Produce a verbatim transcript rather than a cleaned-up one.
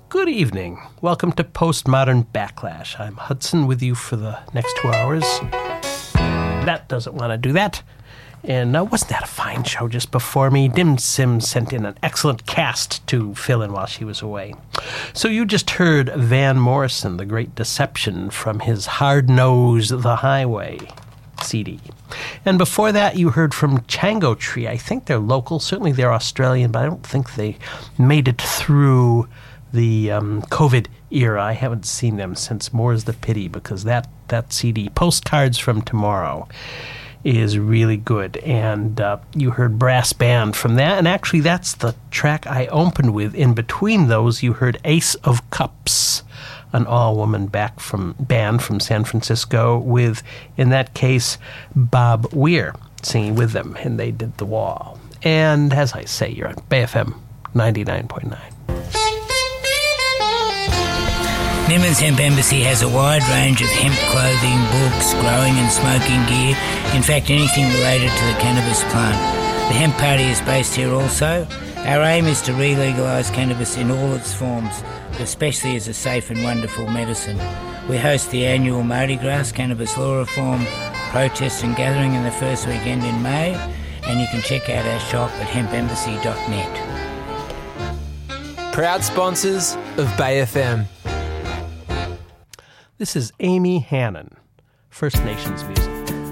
Good evening. Welcome to Postmodern Backlash. I'm Hudson with you for the next two hours. That doesn't want to do that. And uh, wasn't that a fine show just before me? Dim Sim sent in an excellent cast to fill in while she was away. So you just heard Van Morrison, The Great Deception, from his Hard Nose, The Highway C D. And before that, you heard from Chango Tree. I think they're local. Certainly they're Australian, but I don't think they made it through the um, COVID era. I haven't seen them since More's the Pity, because that, that C D, Postcards from Tomorrow, is really good. And uh, you heard Brass Band from that, and actually that's the track I opened with. In between those, you heard Ace of Cups, an all-woman back from band from San Francisco with, in that case, Bob Weir singing with them, and they did The Wall. And as I say, you're on Bay F M ninety-nine point nine. Nimbin's Hemp Embassy has a wide range of hemp clothing, books, growing and smoking gear, in fact anything related to the cannabis plant. The Hemp Party is based here also. Our aim is to re-legalise cannabis in all its forms, especially as a safe and wonderful medicine. We host the annual Mardi Gras Cannabis Law Reform protest and gathering in the first weekend in May, and you can check out our shop at hemp embassy dot net. Proud sponsors of Bay F M. This is Amy Hannon, First Nations music.